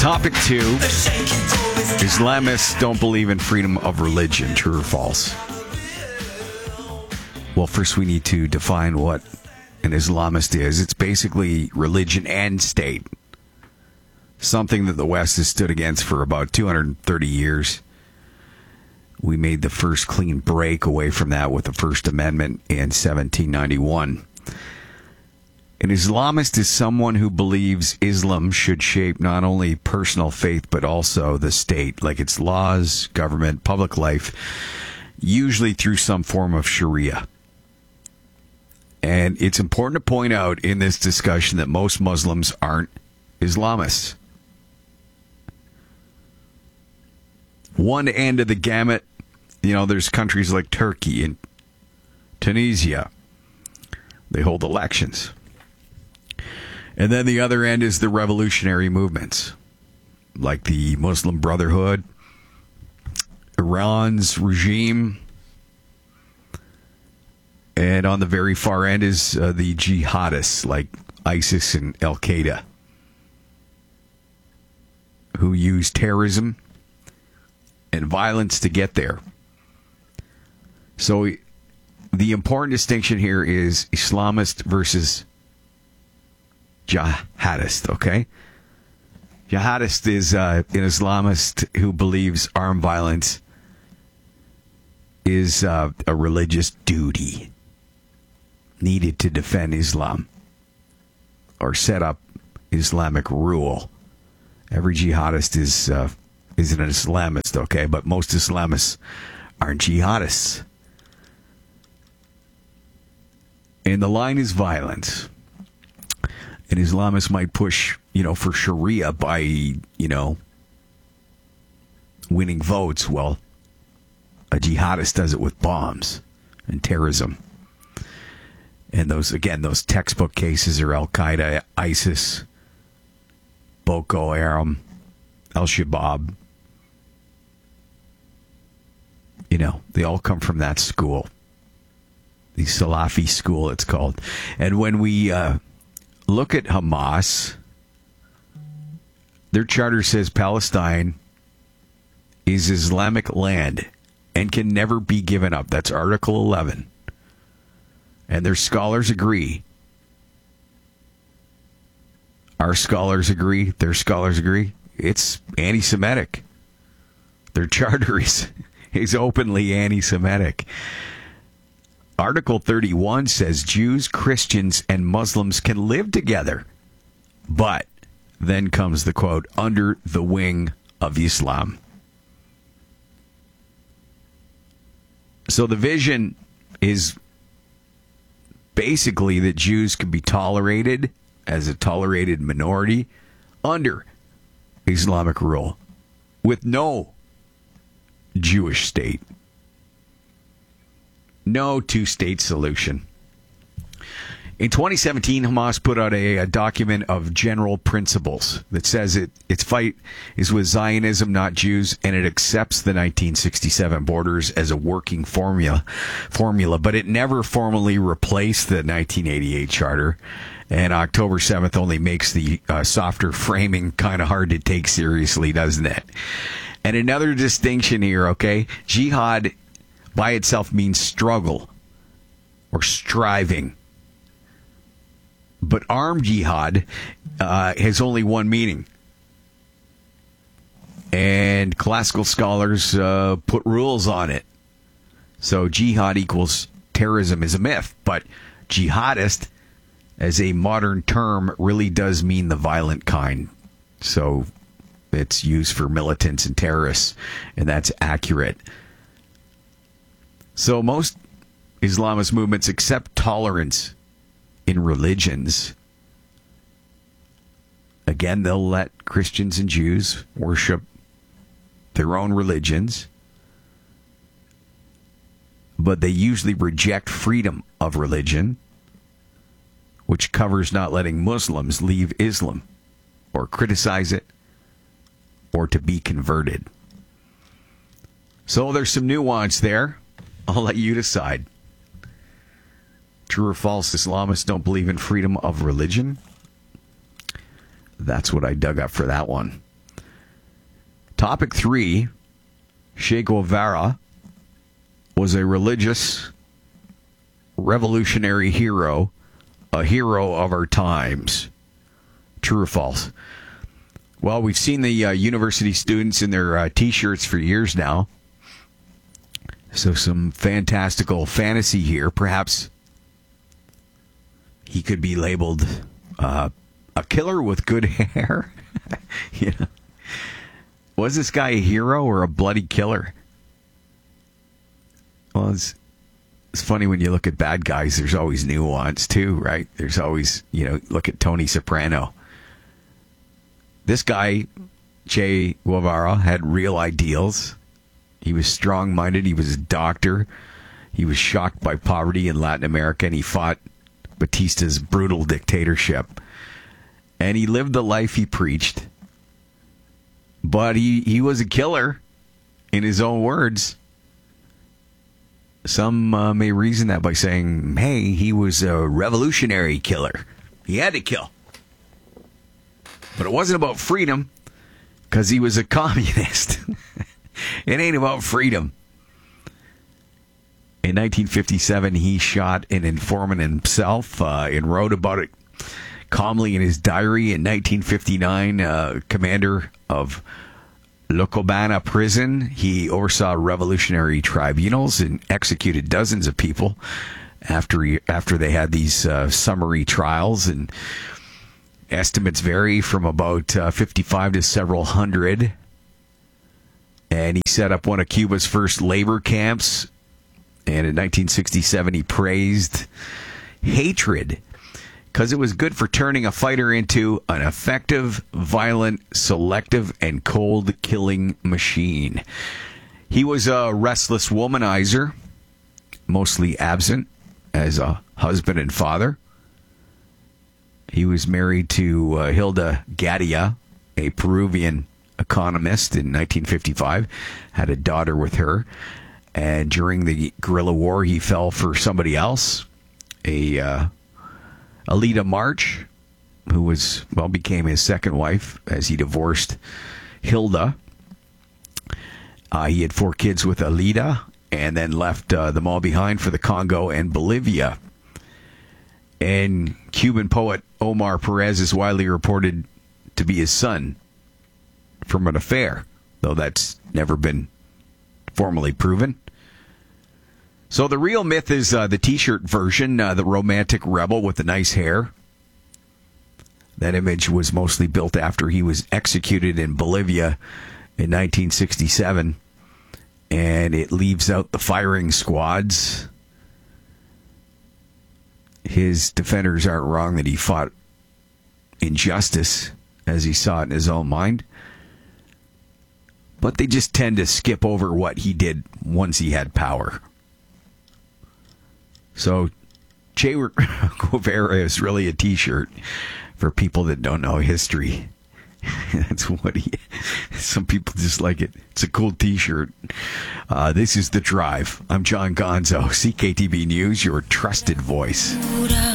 Topic 2. Islamists don't believe in freedom of religion. True or false? Well, first we need to define what an Islamist is. It's basically religion and state. Something that the West has stood against for about 230 years. We made the first clean break away from that with the First Amendment in 1791. An Islamist is someone who believes Islam should shape not only personal faith but also the state, like its laws, government, public life, usually through some form of Sharia. And it's important to point out in this discussion that most Muslims aren't Islamists. One end of the gamut, there's countries like Turkey and Tunisia. They hold elections. And then the other end is the revolutionary movements, like the Muslim Brotherhood, Iran's regime, and on the very far end is the jihadists, like ISIS and Al-Qaeda, who use terrorism and violence to get there. So the important distinction here is Islamist versus jihadist, okay? Jihadist is an Islamist who believes armed violence is a religious duty needed to defend Islam or set up Islamic rule. Every jihadist is an Islamist, okay? But most Islamists aren't jihadists. And the line is violence. An Islamist might push, for Sharia by, winning votes. Well, a jihadist does it with bombs and terrorism. And those textbook cases are Al-Qaeda, ISIS, Boko Haram, Al-Shabaab. They all come from that school. The Salafi school, it's called. And when we look at Hamas, their charter says Palestine is Islamic land and can never be given up. That's Article 11. And their scholars agree. Our scholars agree. Their scholars agree. It's anti-Semitic. Their charter is openly anti-Semitic. Article 31 says Jews, Christians, and Muslims can live together. But then comes the quote, under the wing of Islam. So the vision is basically that Jews can be tolerated as a tolerated minority under Islamic rule with no Jewish state. No two-state solution. In 2017, Hamas put out a document of general principles that says its fight is with Zionism, not Jews, and it accepts the 1967 borders as a working formula, but it never formally replaced the 1988 charter. And October 7th only makes the softer framing kind of hard to take seriously, doesn't it? And another distinction here, okay? Jihad by itself means struggle or striving. But armed jihad has only one meaning. And classical scholars put rules on it. So jihad equals terrorism is a myth. But jihadist, as a modern term, really does mean the violent kind. So it's used for militants and terrorists, and that's accurate. So most Islamist movements accept tolerance in religions. Again, they'll let Christians and Jews worship their own religions, but they usually reject freedom of religion, which covers not letting Muslims leave Islam or criticize it or to be converted. So there's some nuance there. I'll let you decide. True or false, Islamists don't believe in freedom of religion? That's what I dug up for that one. Topic 3, Che Guevara was a religious revolutionary hero, a hero of our times. True or false? Well, we've seen the university students in their T-shirts for years now. So some fantastical fantasy here. Perhaps he could be labeled a killer with good hair. Yeah. Was this guy a hero or a bloody killer? Well, it's funny when you look at bad guys, there's always nuance too, right? There's always, look at Tony Soprano. This guy, Che Guevara, had real ideals. He was strong-minded. He was a doctor. He was shocked by poverty in Latin America, and he fought Batista's brutal dictatorship. And he lived the life he preached. But he was a killer, in his own words. Some may reason that by saying, hey, he was a revolutionary killer. He had to kill. But it wasn't about freedom, because he was a communist. It ain't about freedom. In 1957, he shot an informant himself and wrote about it calmly in his diary. In 1959, commander of Locobana prison, he oversaw revolutionary tribunals and executed dozens of people after they had these summary trials. And estimates vary from about 55 to several hundred. And he set up one of Cuba's first labor camps. And in 1967, he praised hatred because it was good for turning a fighter into an effective, violent, selective, and cold-killing machine. He was a restless womanizer, mostly absent as a husband and father. He was married to Hilda Gadia, a Peruvian economist, in 1955, had a daughter with her. And during the guerrilla war, he fell for somebody else, Alida March, who became his second wife as he divorced Hilda. He had 4 kids with Alida and then left them all behind for the Congo and Bolivia. And Cuban poet Omar Perez is widely reported to be his son from an affair, though that's never been formally proven. So the real myth is the T-shirt version, the romantic rebel with the nice hair. That image was mostly built after he was executed in Bolivia in 1967, and it leaves out the firing squads. His defenders aren't wrong that he fought injustice as he saw it in his own mind, but they just tend to skip over what he did once he had power. So Che Guevara is really a T-shirt for people that don't know history. That's what some people just like it. It's a cool T-shirt. This is The Drive. I'm John Gonzo, CKTB News, your trusted voice.